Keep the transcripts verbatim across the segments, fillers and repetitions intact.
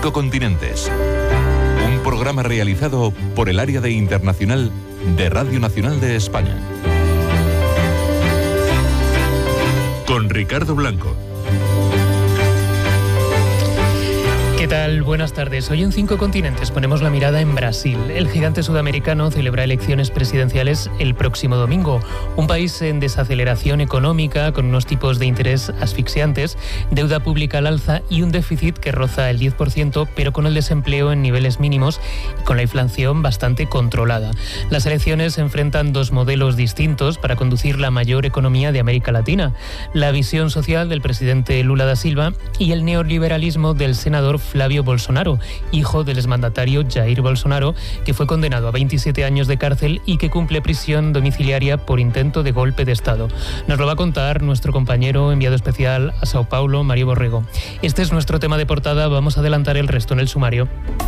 Cinco Continentes. Un programa realizado por el Área de Internacional de Radio Nacional de España. Con Ricardo Blanco. ¿Qué tal? Buenas tardes. Hoy en Cinco Continentes ponemos la mirada en Brasil. El gigante sudamericano celebra elecciones presidenciales el próximo domingo. Un país en desaceleración económica, con unos tipos de interés asfixiantes, deuda pública al alza y un déficit que roza el diez por ciento, pero con el desempleo en niveles mínimos y con la inflación bastante controlada. Las elecciones enfrentan dos modelos distintos para conducir la mayor economía de América Latina: la visión social del presidente Lula da Silva y el neoliberalismo del senador Flavio Bolsonaro, hijo del exmandatario Jair Bolsonaro, que fue condenado a veintisiete años de cárcel y que cumple prisión domiciliaria por intento de golpe de Estado. Nos lo va a contar nuestro compañero enviado especial a Sao Paulo, Mario Borrego. Este es nuestro tema de portada, vamos a adelantar el resto en el sumario.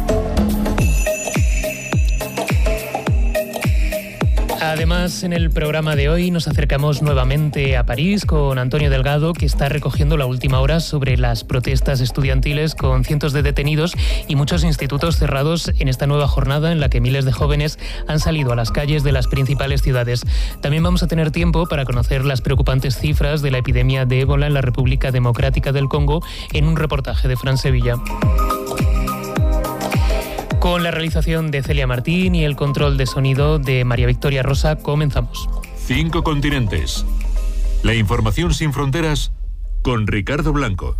Además, en el programa de hoy nos acercamos nuevamente a París con Antonio Delgado, que está recogiendo la última hora sobre las protestas estudiantiles con cientos de detenidos y muchos institutos cerrados en esta nueva jornada en la que miles de jóvenes han salido a las calles de las principales ciudades. También vamos a tener tiempo para conocer las preocupantes cifras de la epidemia de ébola en la República Democrática del Congo en un reportaje de Fran Sevilla. Con la realización de Celia Martín y el control de sonido de María Victoria Rosa, comenzamos. Cinco Continentes. La información sin fronteras con Ricardo Blanco.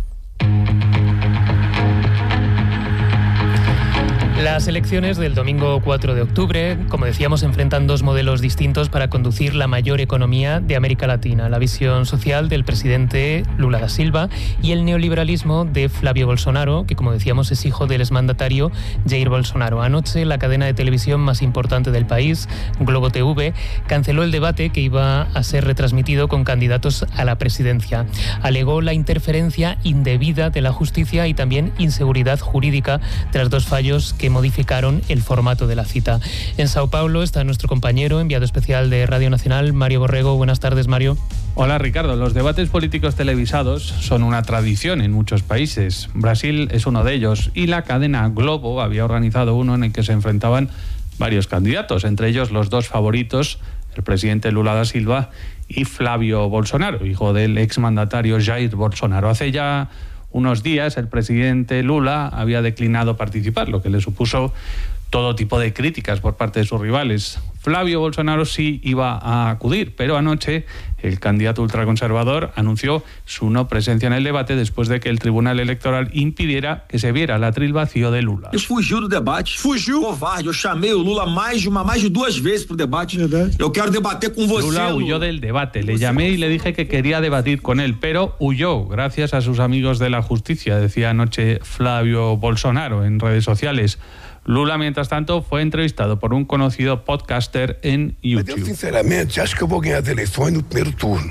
Las elecciones del domingo cuatro de octubre, como decíamos, enfrentan dos modelos distintos para conducir la mayor economía de América Latina: la visión social del presidente Lula da Silva y el neoliberalismo de Flavio Bolsonaro, que, como decíamos, es hijo del exmandatario Jair Bolsonaro. Anoche, la cadena de televisión más importante del país, Globo T V, canceló el debate que iba a ser retransmitido con candidatos a la presidencia. Alegó la interferencia indebida de la justicia y también inseguridad jurídica tras dos fallos que modificaron el formato de la cita. En Sao Paulo está nuestro compañero enviado especial de Radio Nacional, Mario Borrego. Buenas tardes, Mario. Hola, Ricardo. Los debates políticos televisados son una tradición en muchos países. Brasil es uno de ellos y la cadena Globo había organizado uno en el que se enfrentaban varios candidatos, entre ellos los dos favoritos, el presidente Lula da Silva y Flavio Bolsonaro, hijo del exmandatario Jair Bolsonaro. Hace ya unos días el presidente Lula había declinado participar, lo que le supuso todo tipo de críticas por parte de sus rivales. Flavio Bolsonaro sí iba a acudir, pero anoche el candidato ultraconservador anunció su no presencia en el debate después de que el Tribunal Electoral impidiera que se viera el atril vacío de Lula. Ele fugiu do debate. Fugiu. Covarde. Eu chamei o Lula mais de uma, mais de duas vezes pro debate. Eu quero debater con você. Lula huyó del debate. Le llamé y le dije que quería debatir con él, pero huyó gracias a sus amigos de la justicia, decía anoche Flavio Bolsonaro en redes sociales. Lula, mientras tanto, fue entrevistado por un conocido podcaster en YouTube. Yo sinceramente acho que voy a ganar las elecciones en el primer turno.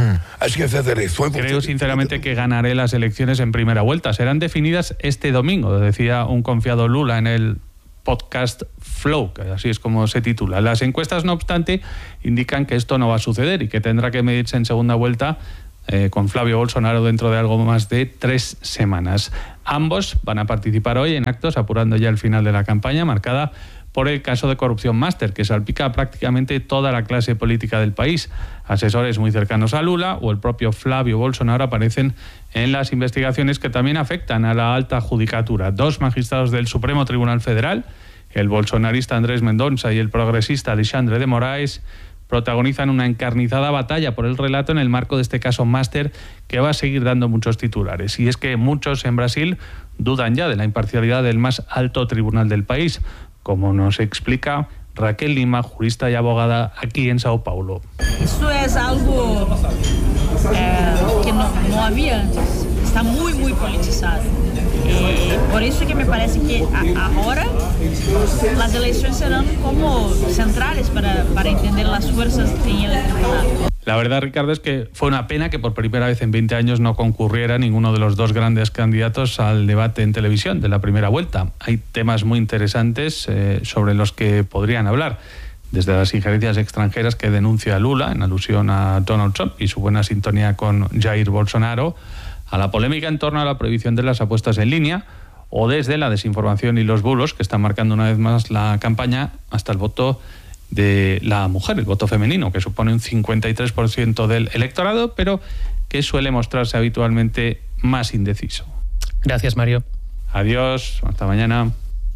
Creo sinceramente que ganaré las elecciones en primera vuelta. Serán definidas este domingo, decía un confiado Lula en el podcast Flow, que así es como se titula. Las encuestas, no obstante, indican que esto no va a suceder y que tendrá que medirse en segunda vuelta Eh, con Flavio Bolsonaro dentro de algo más de tres semanas. Ambos van a participar hoy en actos apurando ya el final de la campaña, marcada por el caso de corrupción máster, que salpica a prácticamente toda la clase política del país. Asesores muy cercanos a Lula o el propio Flavio Bolsonaro aparecen en las investigaciones que también afectan a la alta judicatura. Dos magistrados del Supremo Tribunal Federal, el bolsonarista Andrés Mendonça y el progresista Alexandre de Moraes, protagonizan una encarnizada batalla por el relato en el marco de este caso máster que va a seguir dando muchos titulares. Y es que muchos en Brasil dudan ya de la imparcialidad del más alto tribunal del país, como nos explica Raquel Lima, jurista y abogada aquí en Sao Paulo. Eso es algo eh, que no, no había antes. Está muy, muy politizado. Eh, por eso que me parece que a, ahora las elecciones serán como centrales para, para entender las fuerzas que tiene el tribunal. La verdad, Ricardo, es que fue una pena que por primera vez en veinte años no concurriera ninguno de los dos grandes candidatos al debate en televisión de la primera vuelta. Hay temas muy interesantes eh, sobre los que podrían hablar, desde las injerencias extranjeras que denuncia Lula en alusión a Donald Trump y su buena sintonía con Jair Bolsonaro, a la polémica en torno a la prohibición de las apuestas en línea o desde la desinformación y los bulos, que están marcando una vez más la campaña, hasta el voto de la mujer, el voto femenino, que supone un cincuenta y tres por ciento del electorado, pero que suele mostrarse habitualmente más indeciso. Gracias, Mario. Adiós, hasta mañana.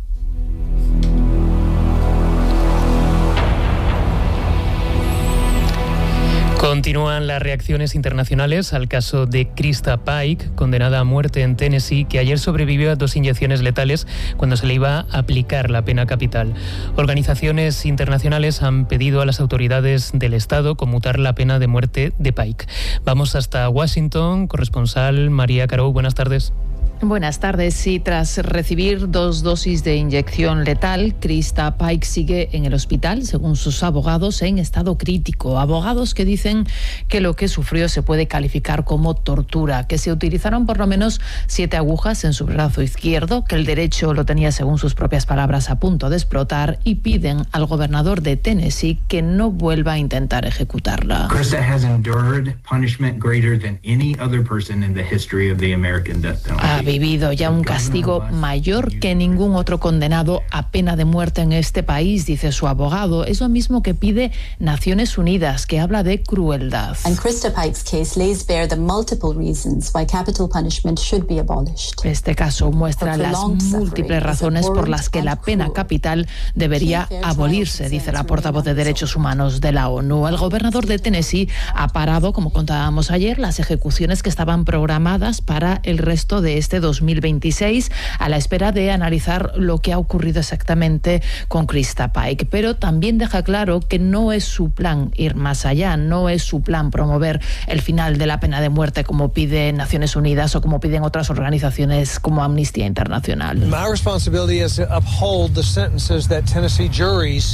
Continúan las reacciones internacionales al caso de Krista Pike, condenada a muerte en Tennessee, que ayer sobrevivió a dos inyecciones letales cuando se le iba a aplicar la pena capital. Organizaciones internacionales han pedido a las autoridades del Estado conmutar la pena de muerte de Pike. Vamos hasta Washington. Corresponsal María Caro, buenas tardes. Buenas tardes. Sí, tras recibir dos dosis de inyección letal, Krista Pike sigue en el hospital, según sus abogados, en estado crítico. Abogados que dicen que lo que sufrió se puede calificar como tortura, que se utilizaron por lo menos siete agujas en su brazo izquierdo, que el derecho lo tenía, según sus propias palabras, a punto de explotar, y piden al gobernador de Tennessee que no vuelva a intentar ejecutarla. Krista has endured punishment greater than any other person in the history of the American death penalty. vivido ya un castigo mayor que ningún otro condenado a pena de muerte en este país, dice su abogado. Es lo mismo que pide Naciones Unidas, que habla de crueldad. And Krista Pike's case lays bare the multiple reasons why capital punishment should be abolished. Este caso muestra las múltiples razones por las que la pena capital debería abolirse, dice la portavoz de Derechos Humanos de la ONU. El gobernador de Tennessee ha parado, como contábamos ayer, las ejecuciones que estaban programadas para el resto de este dos mil veintiséis, a la espera de analizar lo que ha ocurrido exactamente con Krista Pike. Pero también deja claro que no es su plan ir más allá, no es su plan promover el final de la pena de muerte como pide Naciones Unidas o como piden otras organizaciones como Amnistía Internacional. My responsibility is to uphold the sentences that Tennessee juries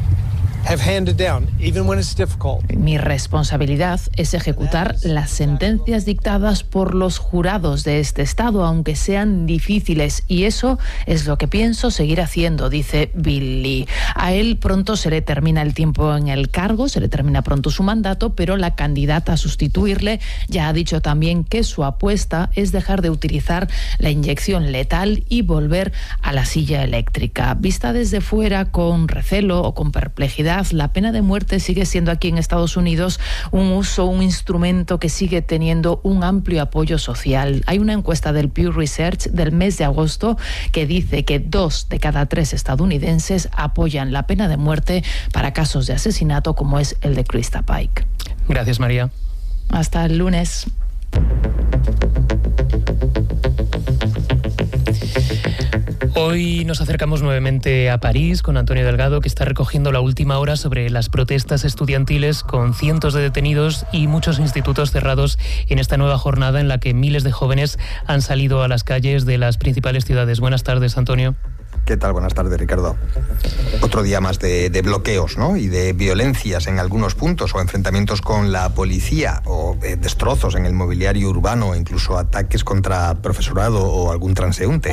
have handed down, even when it's difficult. Mi responsabilidad es ejecutar las sentencias dictadas por los jurados de este estado, aunque sean difíciles, y eso es lo que pienso seguir haciendo, dice Bill Lee. A él pronto se le termina el tiempo en el cargo, se le termina pronto su mandato, pero la candidata a sustituirle ya ha dicho también que su apuesta es dejar de utilizar la inyección letal y volver a la silla eléctrica. Vista desde fuera con recelo o con perplejidad, la pena de muerte sigue siendo aquí en Estados Unidos un uso, un instrumento que sigue teniendo un amplio apoyo social. Hay una encuesta del Pew Research del mes de agosto que dice que dos de cada tres estadounidenses apoyan la pena de muerte para casos de asesinato como es el de Krista Pike. Gracias, María. Hasta el lunes. Hoy nos acercamos nuevamente a París con Antonio Delgado, que está recogiendo la última hora sobre las protestas estudiantiles con cientos de detenidos y muchos institutos cerrados en esta nueva jornada en la que miles de jóvenes han salido a las calles de las principales ciudades. Buenas tardes, Antonio. ¿Qué tal? Buenas tardes, Ricardo. Otro día más de, de bloqueos, ¿no? Y de violencias en algunos puntos, o enfrentamientos con la policía, o eh, destrozos en el mobiliario urbano, incluso ataques contra profesorado o algún transeúnte.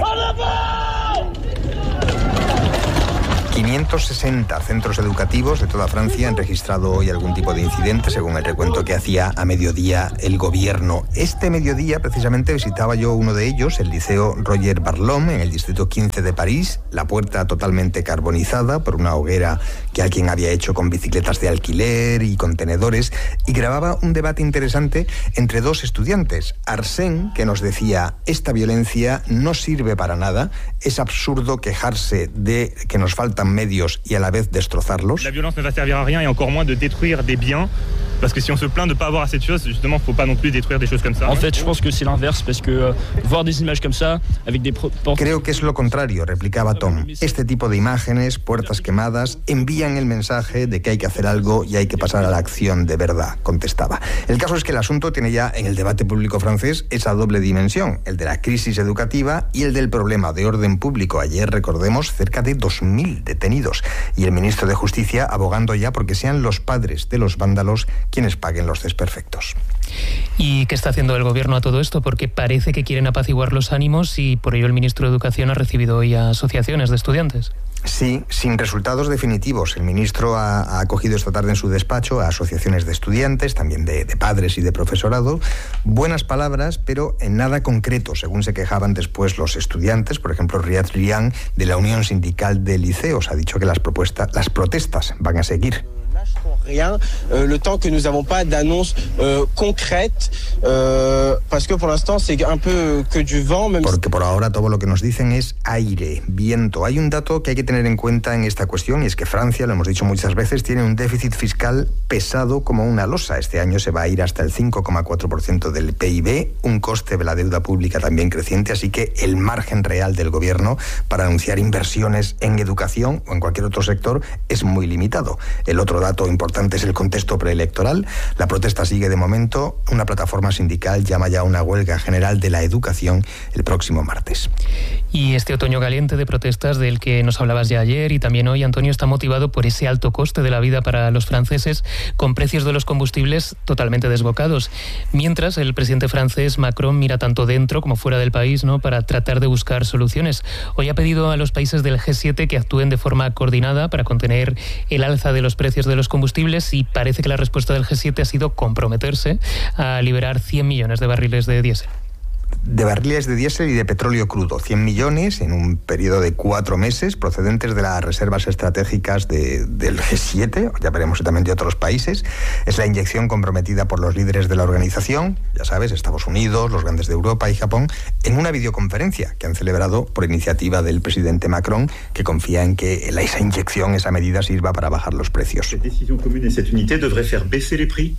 quinientos sesenta centros educativos de toda Francia han registrado hoy algún tipo de incidente, según el recuento que hacía a mediodía el gobierno. Este mediodía, precisamente, visitaba yo uno de ellos, el Liceo Roger Barlom, en el distrito quince de París, la puerta totalmente carbonizada por una hoguera que alguien había hecho con bicicletas de alquiler y contenedores, y grababa un debate interesante entre dos estudiantes. Arsène, que nos decía: esta violencia no sirve para nada, es absurdo quejarse de que nos faltan medios y a la vez destrozarlos. La violence ne va servir a rien et encore moins de détruire des biens. Parce que si on se plaint de ne pas avoir assez de choses, justement, il ne faut pas non plus détruire des choses comme ça. En fait, je pense que c'est l'inverse, parce que euh, voir des images comme ça, avec des... Creo que es lo contrario, replicaba Tom. Este tipo de imágenes, puertas quemadas, envían el mensaje de que hay que hacer algo y hay que pasar a la acción de verdad, contestaba. El caso es que el asunto tiene ya en el debate público francés esa doble dimensión, el de la crisis educativa y el del problema de orden público. Ayer, recordemos, cerca de dos mil detenidos, y el ministro de Justicia abogando ya porque sean los padres de los vándalos quienes paguen los desperfectos. ¿Y qué está haciendo el gobierno a todo esto? Porque parece que quieren apaciguar los ánimos y por ello el ministro de Educación ha recibido hoy a asociaciones de estudiantes. Sí, sin resultados definitivos. El ministro ha, ha acogido esta tarde en su despacho a asociaciones de estudiantes, también de, de padres y de profesorado. Buenas palabras, pero en nada concreto, según se quejaban después los estudiantes. Por ejemplo, Riyad Rian, de la Unión Sindical de Liceos, ha dicho que las, propuestas, las protestas van a seguir. Rien, euh, le temps que nous n'avons pas d'annonce euh, concrète, euh, parce que pour l'instant c'est un peu que du vent. Même Porque por ahora todo lo que nos dicen es aire, viento. Hay un dato que hay que tener en cuenta en esta cuestión y es que Francia, lo hemos dicho muchas veces, tiene un déficit fiscal pesado como una losa. Este año se va a ir hasta el cinco coma cuatro por ciento del P I B, un coste de la deuda pública también creciente, así que el margen real del gobierno para anunciar inversiones en educación o en cualquier otro sector es muy limitado. El otro dato importante es el contexto preelectoral. La protesta sigue de momento. Una plataforma sindical llama ya a una huelga general de la educación el próximo martes. Y este otoño caliente de protestas del que nos hablabas ya ayer y también hoy, Antonio, está motivado por ese alto coste de la vida para los franceses, con precios de los combustibles totalmente desbocados. Mientras, el presidente francés Macron mira tanto dentro como fuera del país, ¿no?, para tratar de buscar soluciones. Hoy ha pedido a los países del G siete que actúen de forma coordinada para contener el alza de los precios de los combustibles y parece que la respuesta del G siete ha sido comprometerse a liberar cien millones de barriles de diésel. De barriles de diésel y de petróleo crudo, cien millones en un periodo de cuatro meses procedentes de las reservas estratégicas de, del G siete, ya veremos también de otros países. Es la inyección comprometida por los líderes de la organización, ya sabes, Estados Unidos, los grandes de Europa y Japón, en una videoconferencia que han celebrado por iniciativa del presidente Macron, que confía en que esa inyección, esa medida sirva para bajar los precios. Cette décision commune et cette unité devrait faire baisser les prix.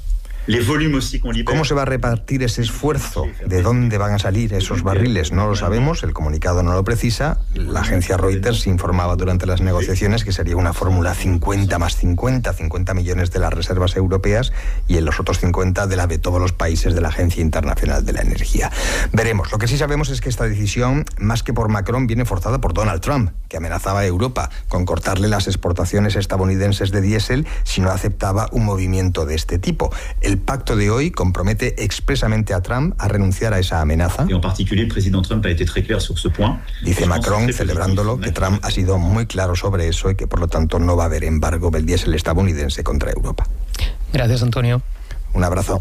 ¿Cómo se va a repartir ese esfuerzo? ¿De dónde van a salir esos barriles? No lo sabemos, el comunicado no lo precisa. La agencia Reuters informaba durante las negociaciones que sería una fórmula cincuenta más cincuenta, cincuenta millones de las reservas europeas y en los otros cincuenta de la de todos los países de la Agencia Internacional de la Energía. Veremos. Lo que sí sabemos es que esta decisión, más que por Macron, viene forzada por Donald Trump, que amenazaba a Europa con cortarle las exportaciones estadounidenses de diésel si no aceptaba un movimiento de este tipo. El El pacto de hoy compromete expresamente a Trump a renunciar a esa amenaza. Dice Macron, celebrándolo, que Trump ha sido muy claro sobre eso y que por lo tanto no va a haber embargo del diésel estadounidense contra Europa. Gracias, Antonio. Un abrazo.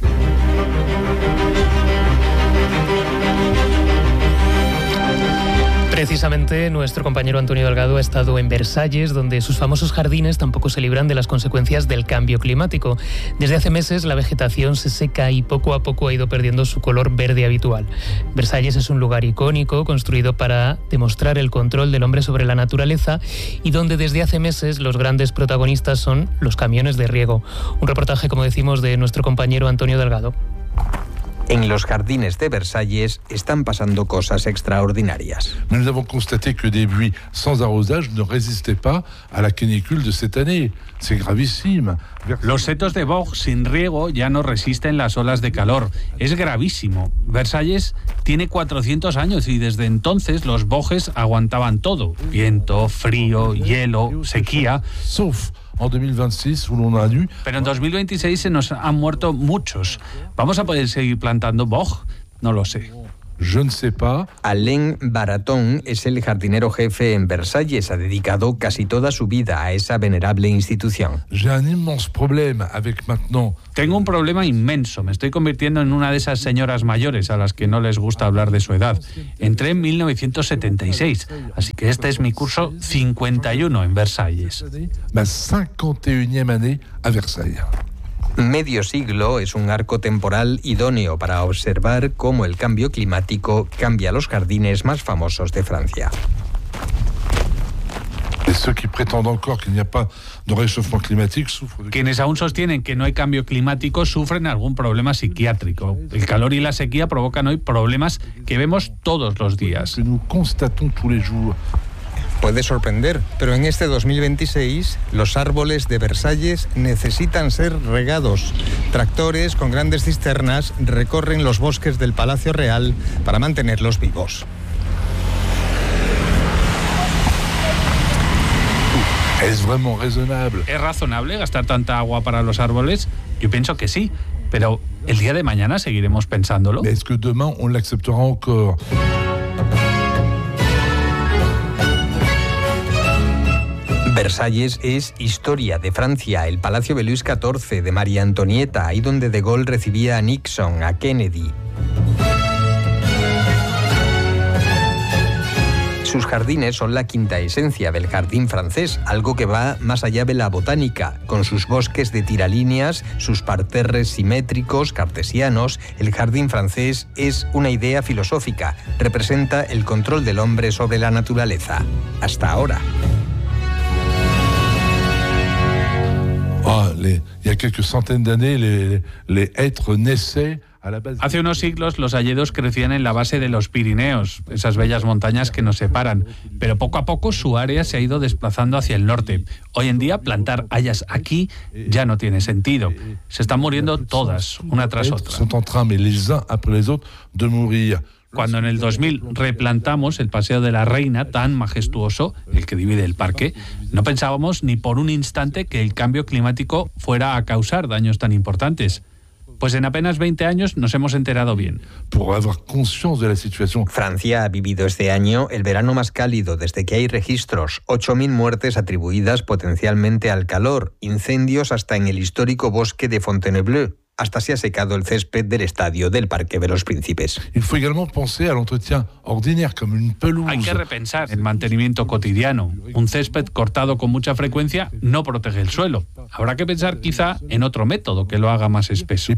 Precisamente nuestro compañero Antonio Delgado ha estado en Versalles, donde sus famosos jardines tampoco se libran de las consecuencias del cambio climático. Desde hace meses la vegetación se seca y poco a poco ha ido perdiendo su color verde habitual. Versalles es un lugar icónico construido para demostrar el control del hombre sobre la naturaleza y donde desde hace meses los grandes protagonistas son los camiones de riego. Un reportaje, como decimos, de nuestro compañero Antonio Delgado. En los jardines de Versalles están pasando cosas extraordinarias. Nous avons constaté que des buis sans arrosage ne résistaient pas à la canicule de cette année. C'est gravissime. Los setos de boj sin riego ya no resisten las olas de calor. Es gravísimo. Versalles tiene cuatrocientos años y desde entonces los bojes aguantaban todo. Viento, frío, hielo, sequía. Sauf en dos mil veintiséis, où l'on a eu... Pero en dos mil veintiséis se nos han muerto muchos. ¿Vamos a poder seguir plantando boj? No lo sé. Je ne sais pas. Alain Baraton es el jardinero jefe en Versalles. Ha dedicado casi toda su vida a esa venerable institución. J'ai un immense problème avec maintenant. Tengo un problema inmenso. Me estoy convirtiendo en una de esas señoras mayores a las que no les gusta hablar de su edad. Entré en mil novecientos setenta y seis, así que este es mi curso cincuenta y uno en Versalles. Ma cinquante et unième année à Versailles. Medio siglo es un arco temporal idóneo para observar cómo el cambio climático cambia los jardines más famosos de Francia. Quienes aún sostienen que no hay cambio climático sufren algún problema psiquiátrico. El calor y la sequía provocan hoy problemas que vemos todos los días. Puede sorprender, pero en este dos mil veintiséis los árboles de Versalles necesitan ser regados. Tractores con grandes cisternas recorren los bosques del Palacio Real para mantenerlos vivos. ¿Es vraiment raisonnable? ¿Es razonable gastar tanta agua para los árboles? Yo pienso que sí, pero el día de mañana seguiremos pensándolo. ¿Es que demain on l'acceptera encore? Versalles es historia de Francia, el Palacio de Luis catorce, de María Antonieta, ahí donde De Gaulle recibía a Nixon, a Kennedy. Sus jardines son la quinta esencia del jardín francés, algo que va más allá de la botánica. Con sus bosques de tiralíneas, sus parterres simétricos, cartesianos, el jardín francés es una idea filosófica, representa el control del hombre sobre la naturaleza. Hasta ahora. Ah, les, il y a quelques centaines d'années, les, les hêtres naissaient. Hace unos siglos los hayedos crecían en la base de los Pirineos, esas bellas montañas que nos separan, pero poco a poco su área se ha ido desplazando hacia el norte. Hoy en día plantar hayas aquí ya no tiene sentido. Se están muriendo todas, una tras otra. Cuando en el dos mil replantamos el Paseo de la Reina, tan majestuoso, el que divide el parque, no pensábamos ni por un instante que el cambio climático fuera a causar daños tan importantes. Pues en apenas veinte años nos hemos enterado bien. Francia ha vivido este año el verano más cálido desde que hay registros. ocho mil muertes atribuidas potencialmente al calor, incendios hasta en el histórico bosque de Fontainebleau. Hasta se ha secado el césped del estadio del Parque de los Príncipes. Hay que repensar el mantenimiento cotidiano. Un césped cortado con mucha frecuencia no protege el suelo. Habrá que pensar quizá en otro método que lo haga más espeso.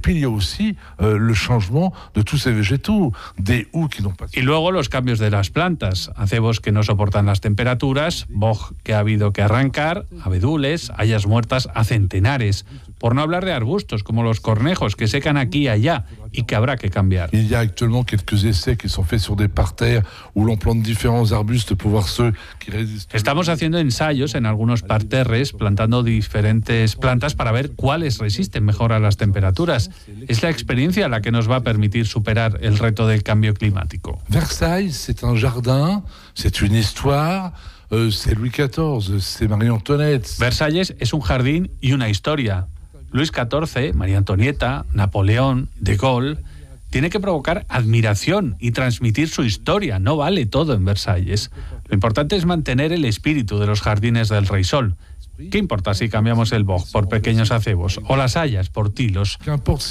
Y luego los cambios de las plantas. Acebos que no soportan las temperaturas, boj que ha habido que arrancar, abedules, hayas muertas a centenares. Por no hablar de arbustos como los cornejos que secan aquí y allá y que habrá que cambiar. Il y a actuellement quelques essais qui sont faits sur des parterres où l'on plante différents arbustes pour voir ceux qui résistent. Estamos haciendo ensayos en algunos parterres plantando diferentes plantas para ver cuáles resisten mejor a las temperaturas. Es la experiencia la que nos va a permitir superar el reto del cambio climático. Versailles, c'est un jardin, c'est une histoire. Euh, c'est Louis catorce, c'est Marie Antoinette. Versalles es un jardín y una historia. Luis catorce, María Antonieta, Napoleón, De Gaulle, tiene que provocar admiración y transmitir su historia. No vale todo en Versalles. Lo importante es mantener el espíritu de los jardines del Rey Sol. ¿Qué importa si cambiamos el boj por pequeños acebos o las hayas por tilos?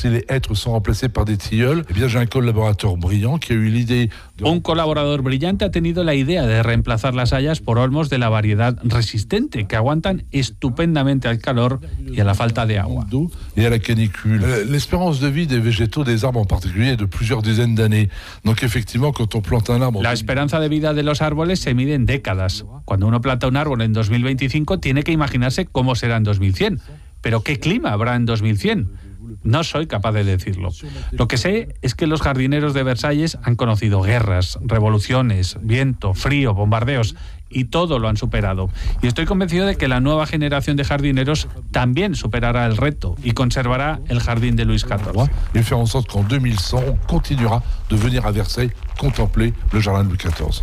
Un colaborador brillante ha tenido la idea de reemplazar las hayas por olmos de la variedad resistente que aguantan estupendamente al calor y a la falta de agua. Y a la canicule. L'espérance de vie des végétaux, des arbres en particulier, est de plusieurs dizaines d'années. Donc effectivement, quand on plante un arbre... La esperanza de vida de los árboles se mide en décadas. Cuando uno planta un árbol en dos mil veinticinco, tiene que imaginarse cómo será en dos mil cien. Pero ¿qué clima habrá en dos mil cien? No soy capaz de decirlo. Lo que sé es que los jardineros de Versalles han conocido guerras, revoluciones, viento, frío, bombardeos, y todo lo han superado. Y estoy convencido de que la nueva generación de jardineros también superará el reto y conservará el jardín de Luis catorce. Y faire en sorte qu'en deux mille cent, on continuera de venir à Versailles contempler le jardin de Louis catorce.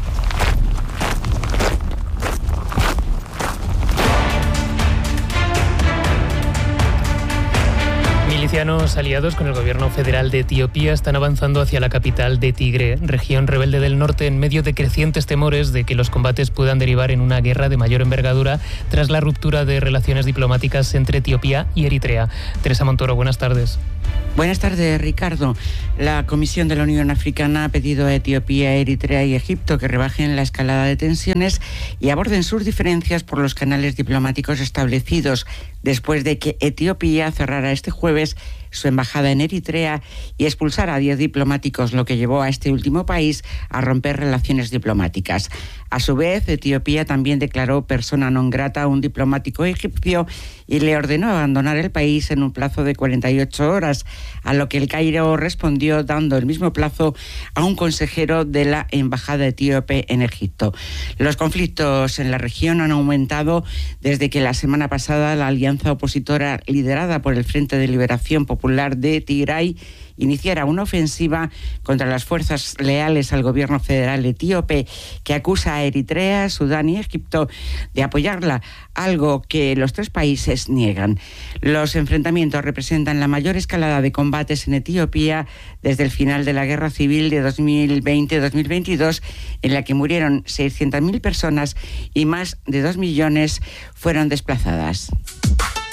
Milicianos aliados con el gobierno federal de Etiopía están avanzando hacia la capital de Tigre, región rebelde del norte, en medio de crecientes temores de que los combates puedan derivar en una guerra de mayor envergadura tras la ruptura de relaciones diplomáticas entre Etiopía y Eritrea. Teresa Montoro, buenas tardes. Buenas tardes, Ricardo. La Comisión de la Unión Africana ha pedido a Etiopía, Eritrea y Egipto que rebajen la escalada de tensiones y aborden sus diferencias por los canales diplomáticos establecidos, después de que Etiopía cerrara este jueves su embajada en Eritrea y expulsara a diez diplomáticos, lo que llevó a este último país a romper relaciones diplomáticas. A su vez, Etiopía también declaró persona non grata a un diplomático egipcio y le ordenó abandonar el país en un plazo de cuarenta y ocho horas, a lo que el Cairo respondió dando el mismo plazo a un consejero de la embajada etíope en Egipto. Los conflictos en la región han aumentado desde que la semana pasada la alianza opositora liderada por el Frente de Liberación Popular Popular de Tigray iniciara una ofensiva contra las fuerzas leales al gobierno federal etíope, que acusa a Eritrea, Sudán y Egipto de apoyarla, algo que los tres países niegan. Los enfrentamientos representan la mayor escalada de combates en Etiopía desde el final de la guerra civil de dos mil veinte dos mil veintidós, en la que murieron seiscientas mil personas y más de dos millones fueron desplazadas.